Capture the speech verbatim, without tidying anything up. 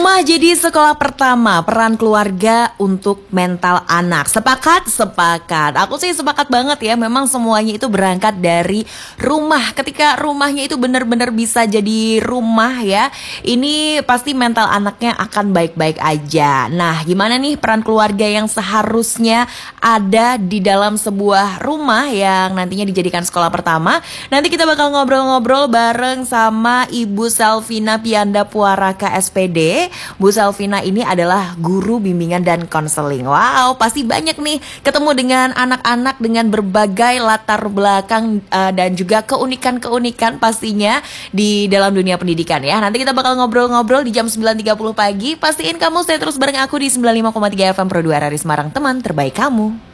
Rumah jadi sekolah pertama, peran keluarga untuk mental anak. Sepakat? Sepakat. Aku sih sepakat banget ya, memang semuanya itu berangkat dari rumah. Ketika rumahnya itu benar-benar bisa jadi rumah ya, ini pasti mental anaknya akan baik-baik aja. Nah, gimana nih peran keluarga yang seharusnya ada di dalam sebuah rumah yang nantinya dijadikan sekolah pertama? Nanti kita bakal ngobrol-ngobrol bareng sama Ibu Selvina Pianda Puaraka S P D. Bu Selvina ini adalah guru bimbingan dan konseling. Wow, pasti banyak nih ketemu dengan anak-anak dengan berbagai latar belakang uh, dan juga keunikan-keunikan pastinya di dalam dunia pendidikan ya. Nanti kita bakal ngobrol-ngobrol di jam sembilan tiga puluh pagi. Pastiin kamu stay terus bareng aku di sembilan puluh lima koma tiga F M Pro dua R R I Semarang, teman terbaik kamu.